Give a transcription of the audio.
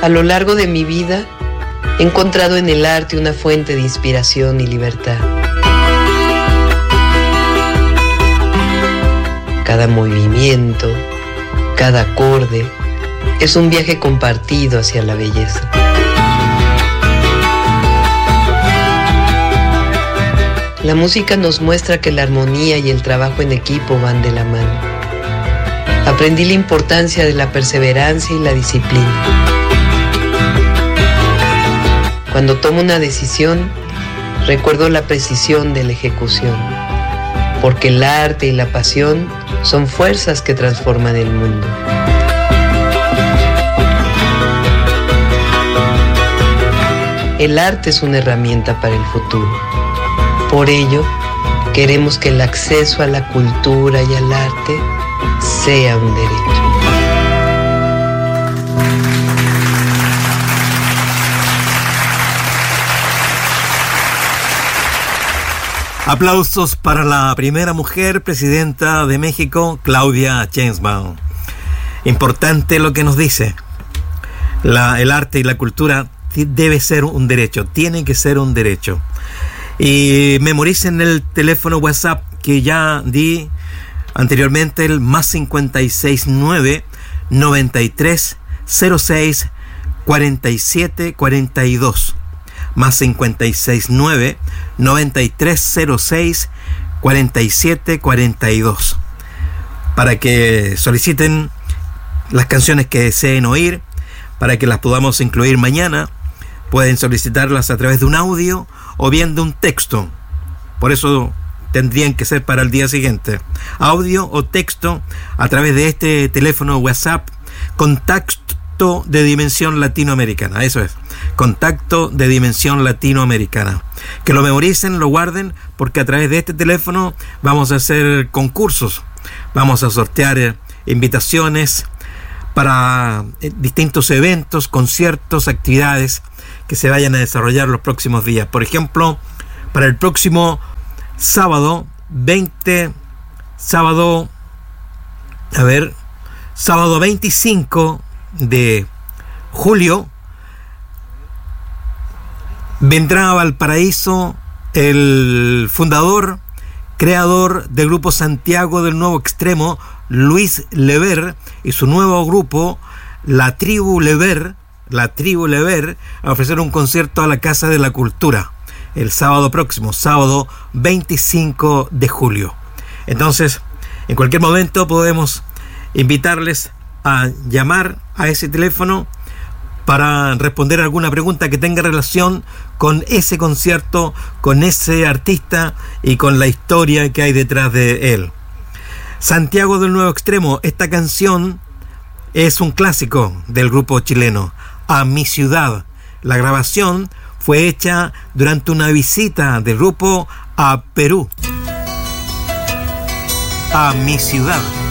A lo largo de mi vida, he encontrado en el arte una fuente de inspiración y libertad. Cada movimiento, cada acorde, es un viaje compartido hacia la belleza. La música nos muestra que la armonía y el trabajo en equipo van de la mano. Aprendí la importancia de la perseverancia y la disciplina. Cuando tomo una decisión, recuerdo la precisión de la ejecución, porque el arte y la pasión son fuerzas que transforman el mundo. El arte es una herramienta para el futuro. Por ello, queremos que el acceso a la cultura y al arte sea un derecho. Aplausos para la primera mujer presidenta de México, Claudia Sheinbaum. Importante lo que nos dice. El arte y la cultura debe ser un derecho, tiene que ser un derecho. Y memoricen el teléfono WhatsApp que ya di anteriormente, el +569 93 06 47 42. +569 93 06 47 42, para que soliciten las canciones que deseen oír, para que las podamos incluir mañana. Pueden solicitarlas a través de un audio o bien de un texto. Por eso tendrían que ser para el día siguiente. Audio o texto a través de este teléfono WhatsApp, contacto de dimensión latinoamericana. Eso es, contacto de dimensión latinoamericana. Que lo memoricen, lo guarden, porque a través de este teléfono vamos a hacer concursos. Vamos a sortear invitaciones para distintos eventos, conciertos, actividades que se vayan a desarrollar los próximos días. Por ejemplo, para el próximo sábado 25 de julio, vendrá a Valparaíso el fundador, creador del grupo Santiago del Nuevo Extremo, Luis Lever, y su nuevo grupo, La Tribu Lever, a ofrecer un concierto a la Casa de la Cultura el sábado próximo, sábado 25 de julio. Entonces, en cualquier momento podemos invitarles a llamar a ese teléfono para responder alguna pregunta que tenga relación con ese concierto, con ese artista y con la historia que hay detrás de él. Santiago del Nuevo Extremo, esta canción es un clásico del grupo chileno, A Mi Ciudad. La grabación fue hecha durante una visita del grupo a Perú. A Mi Ciudad.